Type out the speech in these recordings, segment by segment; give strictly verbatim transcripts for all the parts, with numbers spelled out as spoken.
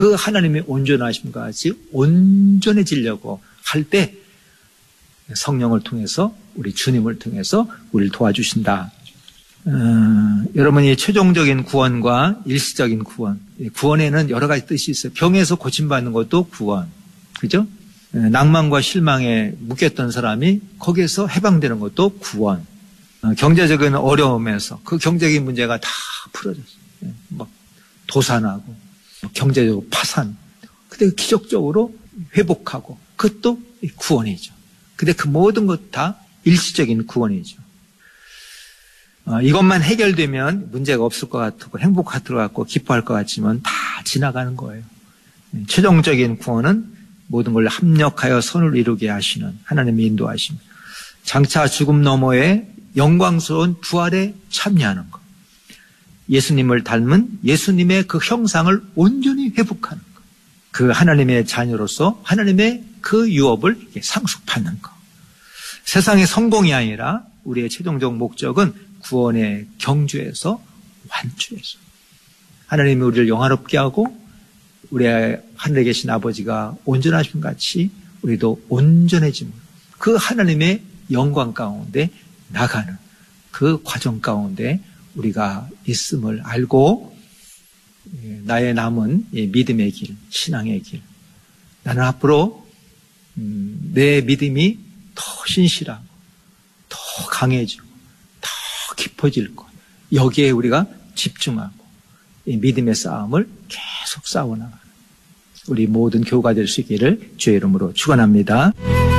그 하나님의 온전하심과 같이 온전해지려고 할 때 성령을 통해서 우리 주님을 통해서 우리를 도와주신다. 어, 여러분이 최종적인 구원과 일시적인 구원, 구원에는 여러 가지 뜻이 있어요. 병에서 고침받는 것도 구원, 그죠? 낭만과 실망에 묶였던 사람이 거기에서 해방되는 것도 구원. 어, 경제적인 어려움에서 그 경제적인 문제가 다 풀어졌어요. 막 도산하고 경제적으로 파산. 근데 기적적으로 회복하고 그것도 구원이죠. 근데 그 모든 것 다 일시적인 구원이죠. 어, 이것만 해결되면 문제가 없을 것 같고 행복할 것 같고 기뻐할 것 같지만 다 지나가는 거예요. 최종적인 구원은 모든 걸 합력하여 선을 이루게 하시는 하나님의 인도하심. 장차 죽음 너머의 영광스러운 부활에 참여하는 것. 예수님을 닮은 예수님의 그 형상을 온전히 회복하는 것. 그 하나님의 자녀로서 하나님의 그 유업을 상속받는 것. 세상의 성공이 아니라 우리의 최종적 목적은 구원의 경주에서 완주에서 하나님이 우리를 영화롭게 하고 우리 하늘에 계신 아버지가 온전하신 같이 우리도 온전해짐으로 그 하나님의 영광 가운데 나가는 그 과정 가운데 우리가 있음을 알고 나의 남은 믿음의 길, 신앙의 길. 나는 앞으로 내 믿음이 더 신실하고 더 강해지고 더 깊어질 것. 여기에 우리가 집중하고 이 믿음의 싸움을 계속 싸워나가는 우리 모든 교우가 될 수 있기를 주의 이름으로 축원합니다.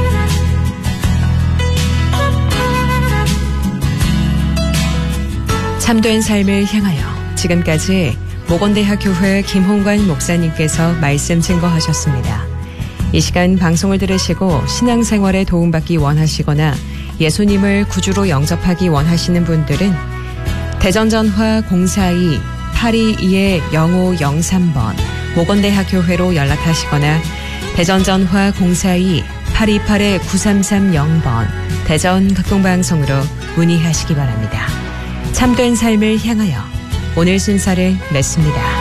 참된 삶을 향하여 지금까지 목원대학교회 김홍관 목사님께서 말씀 증거하셨습니다. 이 시간 방송을 들으시고 신앙생활에 도움받기 원하시거나 예수님을 구주로 영접하기 원하시는 분들은 대전전화 공사이 팔이이 영오영삼 번 목원대학교회로 연락하시거나 대전전화 공사이 팔이팔 구삼삼영 번 대전 극동방송으로 문의하시기 바랍니다. 참된 삶을 향하여 오늘 순서를 맺습니다.